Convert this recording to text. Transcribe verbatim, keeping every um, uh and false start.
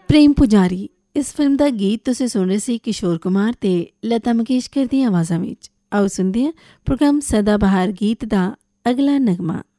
ਪ੍ਰੇਮ ਪੁਜਾਰੀ ਇਸ ਫਿਲਮ ਦਾ ਗੀਤ ਤੁਸੀਂ ਸੁਣ ਰਹੇ ਸੀ ਕਿਸ਼ੋਰ ਕੁਮਾਰ ਤੇ ਲਤਾ ਮੰਗੇਸ਼ਕਰ ਦੀਆਂ ਆਵਾਜ਼ਾਂ ਵਿੱਚ। ਆਓ ਸੁਣਦੇ ਹਾਂ ਪ੍ਰੋਗਰਾਮ ਸਦਾ ਬਹਾਰ ਗੀਤ ਦਾ ਅਗਲਾ ਨਗਮਾ।